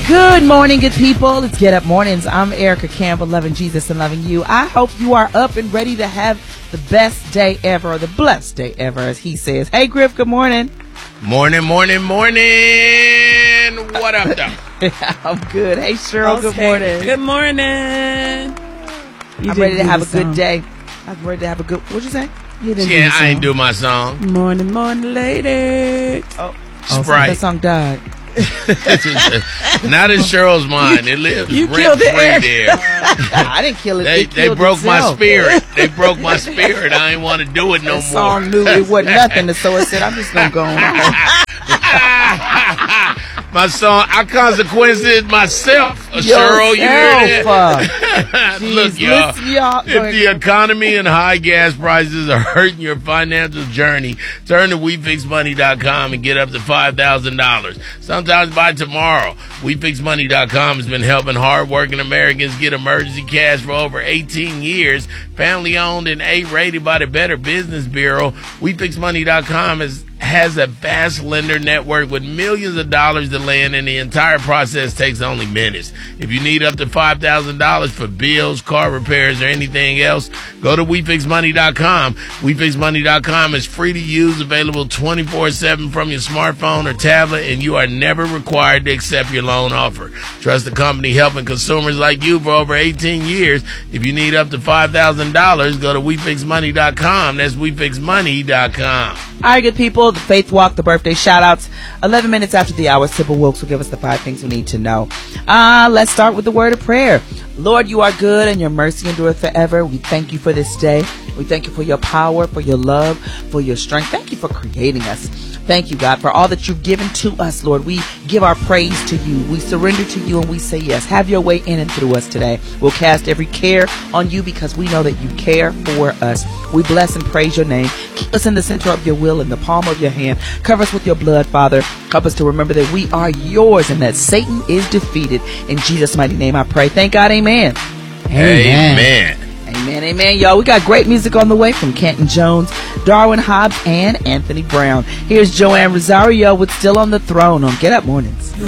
Good morning, good people. It's Get Up Mornings. I'm Erica Campbell, loving Jesus and loving you. I hope you are up and ready to have the best day ever, or the blessed day ever, as he says. Hey, Griff, good morning. Morning. What up, though? I'm good. Hey, Cheryl, good morning. Good morning. I'm ready to have a good day. I'm ready to have a good... What'd you say? Yeah, I ain't do my song. Morning, lady. Sprite. That song died. Not in Cheryl's mind. It lives You rent killed it, free Eric. there. I didn't kill it. They killed broke my itself. spirit. They broke my spirit. I ain't want to do it no That more. song knew it wasn't nothing, so it said, I'm just going to go on. My song, I consequences myself. Cheryl, you hear that? Look, y'all, listen, y'all. if the economy and high gas prices are hurting your financial journey, turn to WeFixMoney.com and get up to $5,000. Sometimes by tomorrow. WeFixMoney.com has been helping hardworking Americans get emergency cash for over 18 years. Family owned and A-rated by the Better Business Bureau. WeFixMoney.com has a vast lender network with millions of dollars to lend, and the entire process takes only minutes. If you need up to $5,000 for bills, car repairs, or anything else, go to WeFixMoney.com. WeFixMoney.com is free to use, available 24/7 from your smartphone or tablet, and you are never required to accept your loan offer. Trust the company helping consumers like you for over 18 years. If you need up to $5,000, go to WeFixMoney.com. That's WeFixMoney.com. All right, good people, the Faith Walk, the birthday shout-outs. 11 minutes after the hour, Sybil Wilkes will give us the 5 things we need to know. Let's start with the word of prayer. Lord, you are good and your mercy endureth forever. We thank you for this day. We thank you for your power, for your love, for your strength. Thank you for creating us. Thank you, God, for all that you've given to us, Lord. We give our praise to you. We surrender to you and we say yes. Have your way in and through us today. We'll cast every care on you because we know that you care for us. We bless and praise your name. Keep us in the center of your will, in the palm of your hand. Cover us with your blood, Father. Help us to remember that we are yours and that Satan is defeated. In Jesus' mighty name I pray. Thank God, amen. Amen. Amen, y'all. We got great music on the way from Canton Jones, Darwin Hobbs, and Anthony Brown. Here's Joanne Rosario with Still on the Throne on Get Up Mornings.